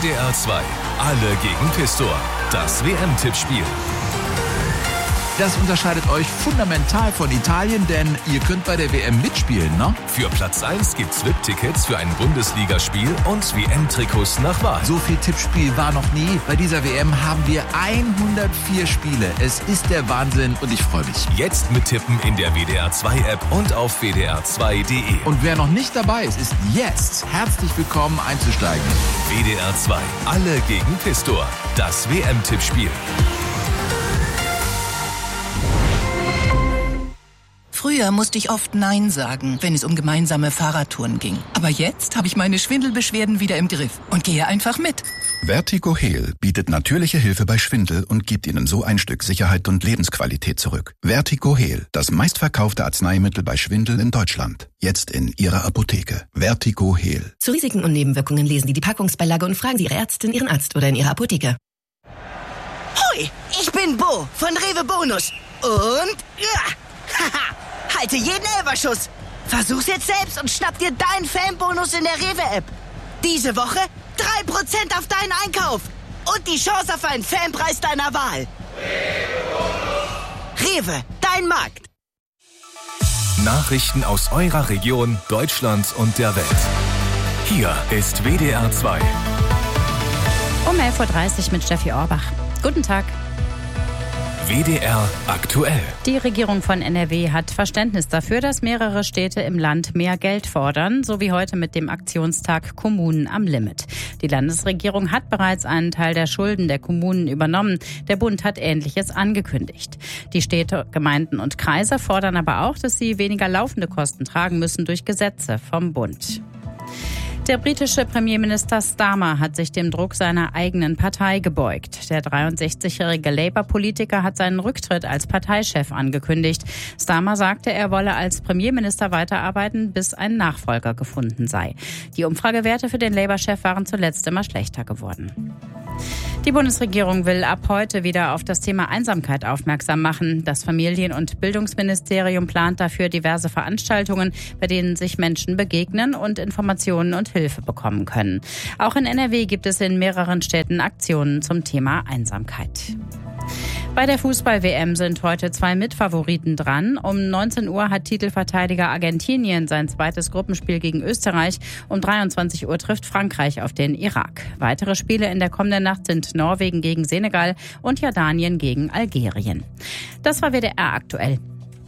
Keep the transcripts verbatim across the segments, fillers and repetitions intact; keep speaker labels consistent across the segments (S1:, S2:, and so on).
S1: D R zwei. Alle gegen Pistor. Das W M-Tippspiel.
S2: Das unterscheidet euch fundamental von Italien, denn ihr könnt bei der W M mitspielen, ne?
S1: Für Platz eins gibt's V I P-Tickets für ein Bundesligaspiel und W M-Trikots nach Wahl.
S2: So viel Tippspiel war noch nie. Bei dieser W M haben wir hundertvier Spiele. Es ist der Wahnsinn und ich freue mich.
S1: Jetzt mittippen in der W D R zwei App und auf w d r zwei punkt d e.
S2: Und wer noch nicht dabei ist, ist jetzt herzlich willkommen einzusteigen.
S1: W D R zwei. Alle gegen Pistor. Das W M-Tippspiel.
S3: Früher musste ich oft Nein sagen, wenn es um gemeinsame Fahrradtouren ging. Aber jetzt habe ich meine Schwindelbeschwerden wieder im Griff und gehe einfach mit.
S4: Vertigo-Heal bietet natürliche Hilfe bei Schwindel und gibt Ihnen so ein Stück Sicherheit und Lebensqualität zurück. Vertigo-Heal, das meistverkaufte Arzneimittel bei Schwindel in Deutschland. Jetzt in Ihrer Apotheke. Vertigo-Heal.
S5: Zu Risiken und Nebenwirkungen lesen Sie die Packungsbeilage und fragen Sie Ihre Ärztin, Ihren Arzt oder in Ihrer Apotheke.
S6: Hoi, ich bin Bo von Rewe Bonus. Und... Ja, haha! Halte jeden Elferschuss. Versuch's jetzt selbst und schnapp dir deinen Fanbonus in der Rewe-App. Diese Woche drei Prozent auf deinen Einkauf. Und die Chance auf einen Fanpreis deiner Wahl. Rewe, dein Markt.
S1: Nachrichten aus eurer Region, Deutschland und der Welt. Hier ist W D R zwei.
S7: Um elf Uhr dreißig mit Steffi Orbach. Guten Tag.
S1: W D R aktuell.
S7: Die Regierung von N R W hat Verständnis dafür, dass mehrere Städte im Land mehr Geld fordern, so wie heute mit dem Aktionstag Kommunen am Limit. Die Landesregierung hat bereits einen Teil der Schulden der Kommunen übernommen. Der Bund hat Ähnliches angekündigt. Die Städte, Gemeinden und Kreise fordern aber auch, dass sie weniger laufende Kosten tragen müssen durch Gesetze vom Bund. Der britische Premierminister Starmer hat sich dem Druck seiner eigenen Partei gebeugt. Der dreiundsechzigjährige Labour-Politiker hat seinen Rücktritt als Parteichef angekündigt. Starmer sagte, er wolle als Premierminister weiterarbeiten, bis ein Nachfolger gefunden sei. Die Umfragewerte für den Labour-Chef waren zuletzt immer schlechter geworden. Die Bundesregierung will ab heute wieder auf das Thema Einsamkeit aufmerksam machen. Das Familien- und Bildungsministerium plant dafür diverse Veranstaltungen, bei denen sich Menschen begegnen und Informationen und Hilfe bekommen können. Auch in N R W gibt es in mehreren Städten Aktionen zum Thema Einsamkeit. Bei der Fußball-W M sind heute zwei Mitfavoriten dran. Um neunzehn Uhr hat Titelverteidiger Argentinien sein zweites Gruppenspiel gegen Österreich. Um dreiundzwanzig Uhr trifft Frankreich auf den Irak. Weitere Spiele in der kommenden Nacht sind Norwegen gegen Senegal und Jordanien gegen Algerien. Das war W D R aktuell.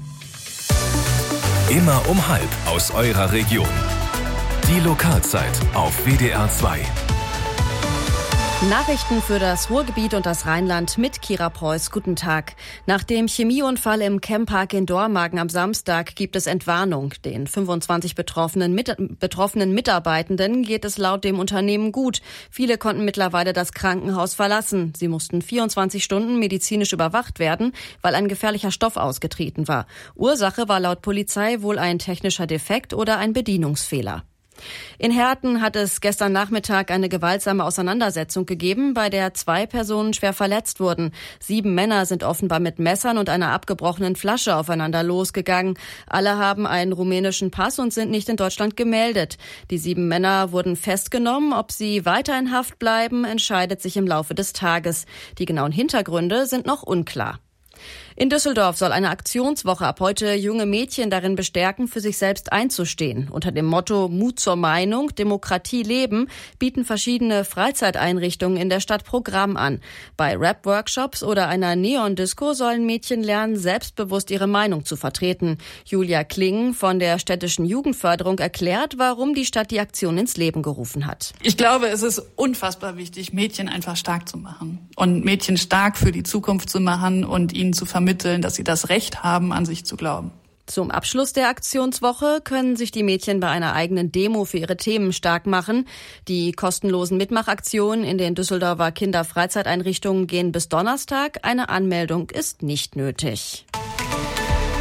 S1: Immer um halb aus eurer Region. Die Lokalzeit auf W D R zwei.
S8: Nachrichten für das Ruhrgebiet und das Rheinland mit Kira Preuß. Guten Tag. Nach dem Chemieunfall im Chempark in Dormagen am Samstag gibt es Entwarnung. Den fünfundzwanzig betroffenen, mit, betroffenen Mitarbeitenden geht es laut dem Unternehmen gut. Viele konnten mittlerweile das Krankenhaus verlassen. Sie mussten vierundzwanzig Stunden medizinisch überwacht werden, weil ein gefährlicher Stoff ausgetreten war. Ursache war laut Polizei wohl ein technischer Defekt oder ein Bedienungsfehler. In Herten hat es gestern Nachmittag eine gewaltsame Auseinandersetzung gegeben, bei der zwei Personen schwer verletzt wurden. Sieben Männer sind offenbar mit Messern und einer abgebrochenen Flasche aufeinander losgegangen. Alle haben einen rumänischen Pass und sind nicht in Deutschland gemeldet. Die sieben Männer wurden festgenommen. Ob sie weiter in Haft bleiben, entscheidet sich im Laufe des Tages. Die genauen Hintergründe sind noch unklar. In Düsseldorf soll eine Aktionswoche ab heute junge Mädchen darin bestärken, für sich selbst einzustehen. Unter dem Motto Mut zur Meinung, Demokratie leben bieten verschiedene Freizeiteinrichtungen in der Stadt Programm an. Bei Rap-Workshops oder einer Neon-Disco sollen Mädchen lernen, selbstbewusst ihre Meinung zu vertreten. Julia Kling von der städtischen Jugendförderung erklärt, warum die Stadt die Aktion ins Leben gerufen hat.
S9: Ich glaube, es ist unfassbar wichtig, Mädchen einfach stark zu machen und Mädchen stark für die Zukunft zu machen und ihnen zu vermitteln, dass sie das Recht haben, an sich zu glauben.
S8: Zum Abschluss der Aktionswoche können sich die Mädchen bei einer eigenen Demo für ihre Themen stark machen. Die kostenlosen Mitmachaktionen in den Düsseldorfer Kinderfreizeiteinrichtungen gehen bis Donnerstag. Eine Anmeldung ist nicht nötig.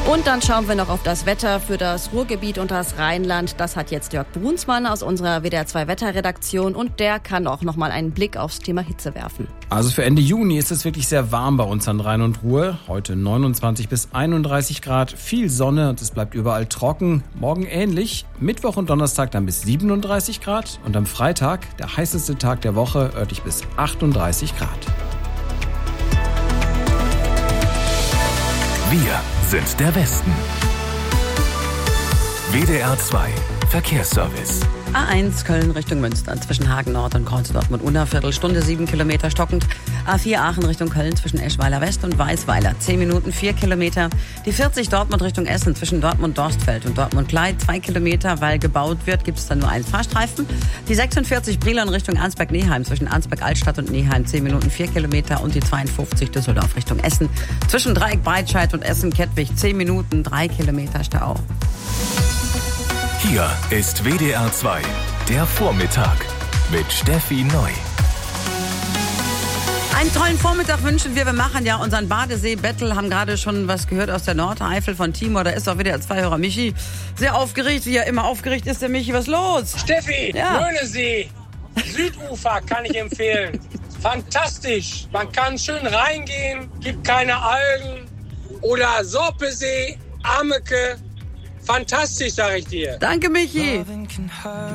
S8: Und dann schauen wir noch auf das Wetter für das Ruhrgebiet und das Rheinland. Das hat jetzt Jörg Brunsmann aus unserer W D R zwei Wetterredaktion und der kann auch noch mal einen Blick aufs Thema Hitze werfen.
S10: Also für Ende Juni ist es wirklich sehr warm bei uns an Rhein und Ruhr. Heute neunundzwanzig bis einunddreißig Grad, viel Sonne und es bleibt überall trocken. Morgen ähnlich, Mittwoch und Donnerstag dann bis siebenunddreißig Grad und am Freitag, der heißeste Tag der Woche, örtlich bis achtunddreißig Grad.
S1: Wir sind der Westen. W D R zwei Verkehrsservice.
S11: A eins Köln Richtung Münster zwischen Hagen Nord und Kreuz Dortmund-Unna, Viertelstunde, sieben Kilometer stockend. A vier Aachen Richtung Köln zwischen Eschweiler West und Weißweiler, zehn Minuten, vier Kilometer. Die vierzig Dortmund Richtung Essen zwischen Dortmund-Dorstfeld und Dortmund-Klei, zwei Kilometer, weil gebaut wird, gibt es dann nur einen Fahrstreifen. Die sechsundvierzig Brilon Richtung Arnsberg-Neheim zwischen Arnsberg-Altstadt und Neheim, zehn Minuten, vier Kilometer. Und die zweiundfünfzig Düsseldorf Richtung Essen zwischen Dreieck-Breitscheid und Essen-Kettwig, zehn Minuten, drei Kilometer Stau.
S1: Hier ist W D R zwei, der Vormittag mit Steffi Neu.
S11: Einen tollen Vormittag wünschen wir. Wir machen ja unseren Badesee-Battle, haben gerade schon was gehört aus der Nordeifel von Timor. Da ist auch wieder zwei Hörer Michi. Sehr aufgeregt, wie er immer aufgeregt ist. Der Michi, was ist los?
S12: Steffi,
S11: ja.
S12: Möhnesee, Südufer kann ich empfehlen. Fantastisch. Man kann schön reingehen, gibt keine Algen. Oder Sorpesee, Ameke. Fantastisch, sag ich dir.
S11: Danke, Michi.